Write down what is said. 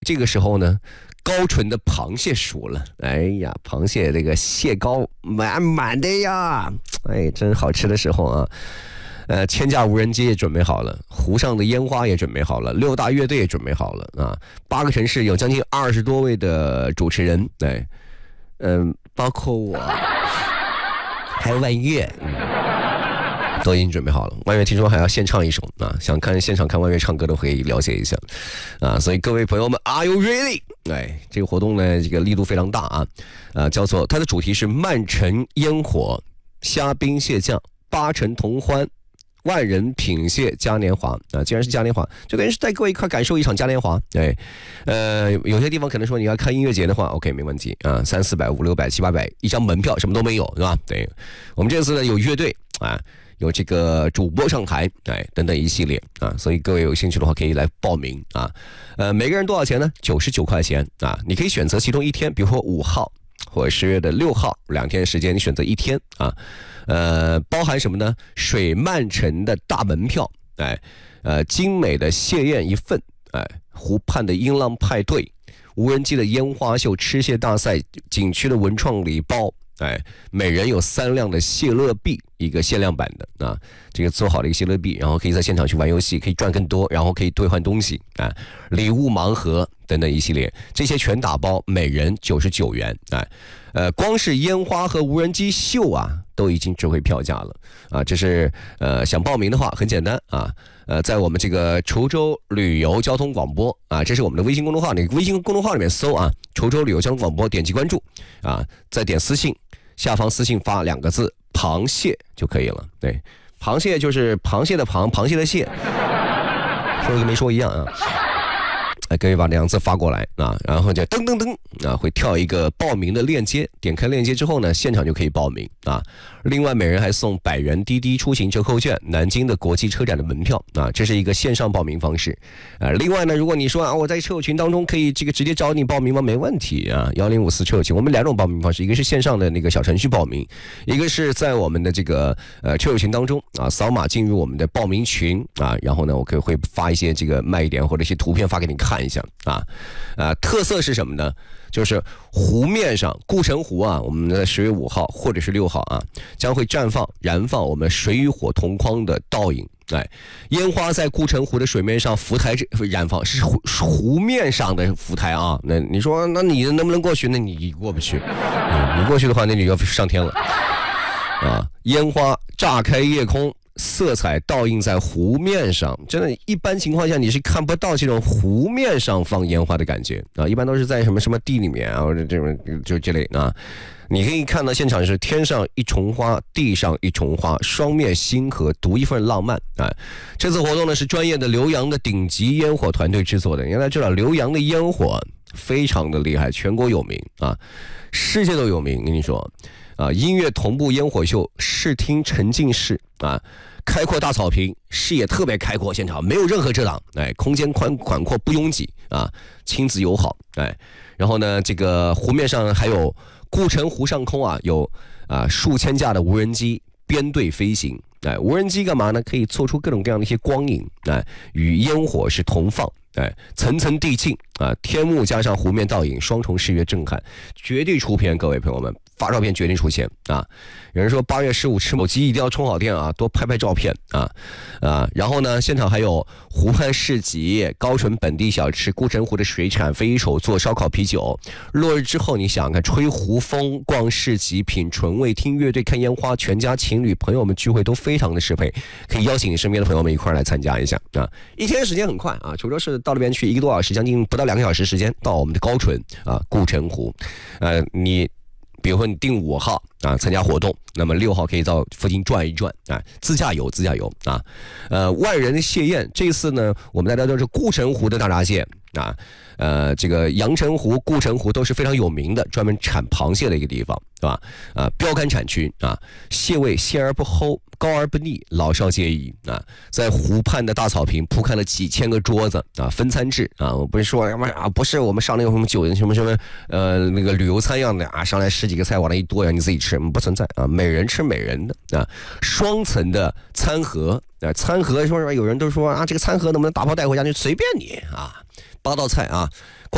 这个时候呢，高淳的螃蟹熟了，哎呀，螃蟹这个蟹膏满满的呀，哎，真好吃的时候啊。千架无人机也准备好了，湖上的烟花也准备好了，6大乐队也准备好了啊，8个城市有将近20多位的主持人，对，包括我，还有万岳，都已经准备好了。万岳听说还要献唱一首啊，想看现场看万岳唱歌的可以了解一下啊。所以各位朋友们 ，Are you ready？ 哎，这个活动呢，这个力度非常大啊，叫做它的主题是漫城烟火，虾兵蟹将，8城同欢。万人品蟹嘉年华啊，既然是嘉年华，就等于是带各位一块感受一场嘉年华。对，有些地方可能说你要看音乐节的话 ，OK 没问题啊，300、400、500、600、700、800，一张门票什么都没有，是吧？对，我们这次呢有乐队啊，有这个主播上台，哎，等等一系列啊，所以各位有兴趣的话可以来报名啊。每个人多少钱呢？99块钱啊，你可以选择其中一天，比如说5号或者10月6号2天时间，你选择一天啊。包含什么呢？水漫城的大门票，哎，精美的蟹宴一份，哎，湖畔的音浪派对，无人机的烟花秀，吃蟹大赛，景区的文创礼包，哎，每人有3辆的蟹乐币，一个限量版的啊，这个做好的一个蟹乐币，然后可以在现场去玩游戏，可以赚更多，然后可以兑换东西啊，礼物盲盒等等一系列，这些全打包，每人99元，哎。光是烟花和无人机秀啊，都已经值回票价了啊！这是想报名的话很简单啊，在我们这个滁州旅游交通广播啊，这是我们的微信公众号，你微信公众号里面搜啊，滁州旅游交通广播，点击关注啊，再点私信，下方私信发2个字“螃蟹”就可以了。对，螃蟹就是螃蟹的螃，螃蟹的蟹，说跟没说一样啊。各位把2字发过来啊，然后就噔噔噔啊，会跳一个报名的链接，点开链接之后呢，现场就可以报名啊。另外每人还送100元滴滴出行折扣券，南京的国际车展的门票啊，这是一个线上报名方式。另外呢，如果你说啊，我在车友群当中可以这个直接找你报名吗？没问题啊，1054车友群，我们2种报名方式，一个是线上的那个小程序报名，一个是在我们的这个车友群当中啊，扫码进入我们的报名群啊，然后呢，我会发一些这个卖点或者一些图片发给你看一下啊。特色是什么呢？就是湖面上顾城湖啊，我们在10月5号或者是6号啊，将会燃放我们水与火同框的倒影。哎，烟花在顾城湖的水面上浮台燃放，是湖面上的浮台啊。那你说，那你能不能过去？那你过不去，你过去的话，那你要上天了啊！烟花炸开夜空。色彩倒映在湖面上，真的，一般情况下你是看不到这种湖面上放烟花的感觉啊，一般都是在什么地里面啊，或者这种就这类啊。你可以看到现场是天上一重花，地上一重花，双面星河，独一份浪漫啊。这次活动呢是专业的浏阳的顶级烟火团队制作的，你应该知道浏阳的烟火非常的厉害，全国有名啊，世界都有名。跟你说啊，音乐同步烟火秀，视听沉浸式啊。开阔大草坪，视野特别开阔，现场没有任何遮挡，哎，空间宽阔不拥挤啊，亲子友好，哎，然后呢，这个湖面上还有顾城湖上空啊，有数千架的无人机编队飞行，哎，无人机干嘛呢？可以做出各种各样的一些光影，哎，与烟火是同放，哎，层层递进啊，天幕加上湖面倒影，双重视觉震撼，绝对出片，各位朋友们。发照片决定出钱啊！有人说8月15吃手机一定要充好电啊，多拍拍照片啊！然后呢，现场还有湖畔市集、高淳本地小吃、顾城湖的水产、飞手做烧烤啤酒。落日之后，你想想看，吹湖风、逛市集、品醇味、听乐队、看烟花，全家情侣朋友们聚会都非常的适配，可以邀请你身边的朋友们一块来参加一下啊！一天时间很快啊，滁州市到那边去1个多小时，将近不到2个小时时间到我们的高淳啊顾城湖，你。比如说你定5号啊参加活动，那么6号可以到附近转一转啊，自驾游啊，万人的蟹宴，这次呢我们大家都是顾城湖的大闸蟹啊，这个阳澄湖、顾城湖都是非常有名的，专门产螃蟹的一个地方，是吧？标杆产区啊，蟹味鲜而不齁，高而不腻，老少皆宜啊。在湖畔的大草坪铺开了几千个桌子啊，分餐制啊，我不是说不是我们上那个什么酒什么那个旅游餐样的啊，上来10几个菜往那一多呀，你自己吃不存在啊，每人吃每人的啊，双层的餐盒啊，餐盒说有人都说啊，这个餐盒能不能打包带回家？就随便你啊。8道菜啊，